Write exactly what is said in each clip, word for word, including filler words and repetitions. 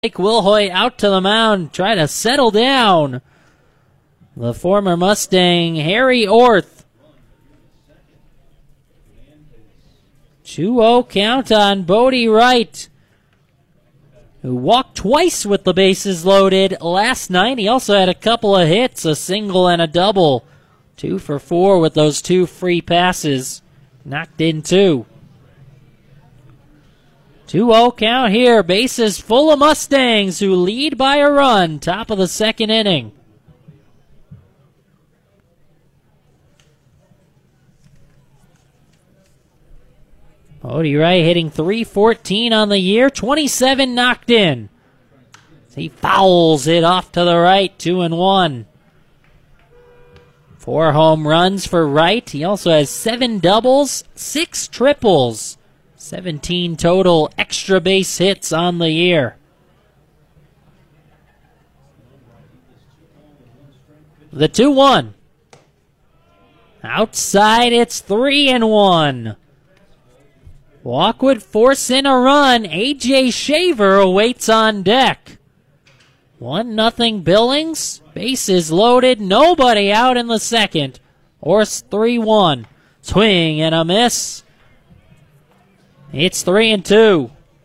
Jake Wilhoit out to the mound, try to settle down the former Mustang, Harry Orth. two oh count on Bodie Wright, who walked twice with the bases loaded last night. He also had a couple of hits, a single and a double. Two for four with those two free passes. Knocked in two. two oh count here. Bases full of Mustangs who lead by a run. Top of the second inning. Bodie Wright hitting three fourteen on the year. twenty-seven knocked in. He fouls it off to the right. Two and one. Four home runs for Wright. He also has seven doubles, six triples. seventeen total extra base hits on the year. The two one. Outside, it's three and one. Walkwood force in a run. A J Shaver awaits on deck. one nothing Billings. Bases loaded. Nobody out in the second. Horse three one. Swing and a miss. It's three and two.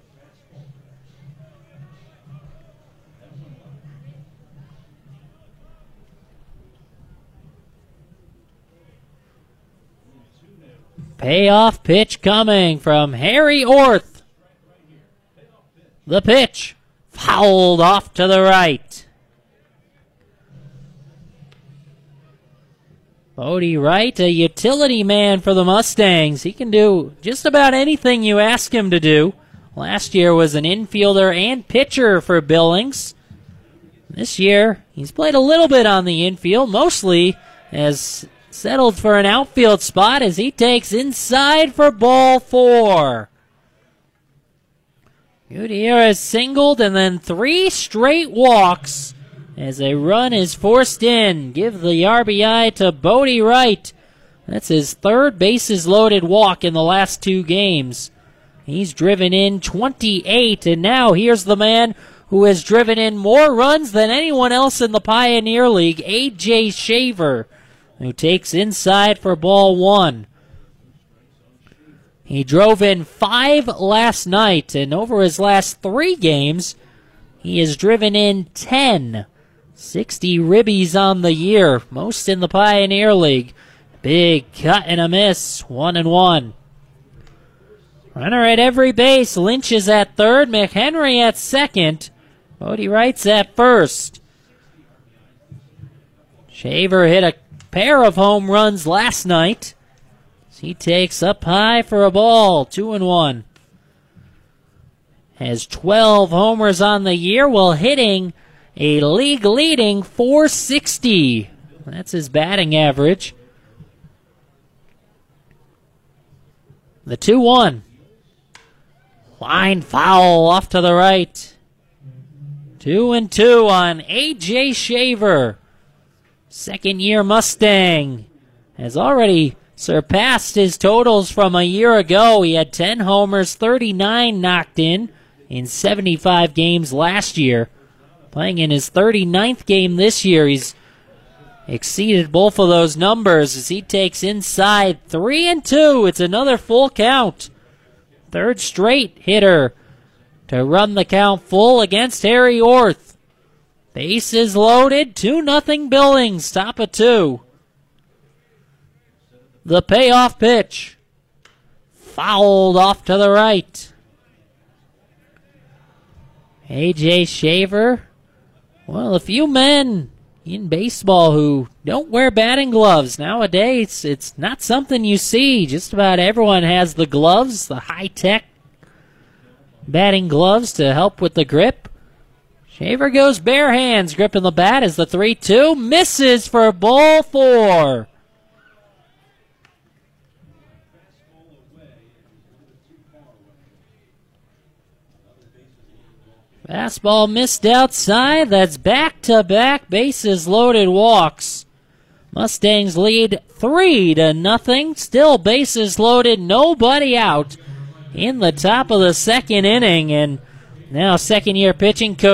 Payoff pitch coming from Harry Orth. The pitch fouled off to the right. Bodie Wright, a utility man for the Mustangs. He can do just about anything you ask him to do. Last year was an infielder and pitcher for Billings. This year, he's played a little bit on the infield, mostly as settled for an outfield spot as he takes inside for ball four. Gutierrez singled and then three straight walks as a run is forced in. Give the R B I to Bodie Wright. That's his third bases loaded walk in the last two games. He's driven in twenty-eight, and now here's the man who has driven in more runs than anyone else in the Pioneer League, A J Shaver, who takes inside for ball one. He drove in five last night, and over his last three games, he has driven in ten. sixty ribbies on the year, most in the Pioneer League. Big cut and a miss, one and one. Runner at every base. Lynch is at third, McHenry at second. Bodie Wright's at first. Shaver hit a pair of home runs last night. He takes up high for a ball, two and one. Has twelve homers on the year while hitting a league-leading four sixty. That's his batting average. The two one. Line foul off to the right. Two and two on A J Shaver. Second-year Mustang has already surpassed his totals from a year ago. He had ten homers, thirty-nine knocked in in seventy-five games last year. Playing in his thirty-ninth game this year, he's exceeded both of those numbers as he takes inside three and two. It's another full count. Third straight hitter to run the count full against Harry Orth. Bases loaded, two nothing Billings, top of two. The payoff pitch. Fouled off to the right. A J Shaver, well, a few men in baseball who don't wear batting gloves. Nowadays, it's not something you see. Just about everyone has the gloves, the high-tech batting gloves to help with the grip. Shaver goes bare hands, gripping the bat as the three two misses for ball four. Fastball missed outside. That's back-to-back bases loaded walks. Mustangs lead three to nothing. Still bases loaded, nobody out in the top of the second inning, and Now second year pitching coach.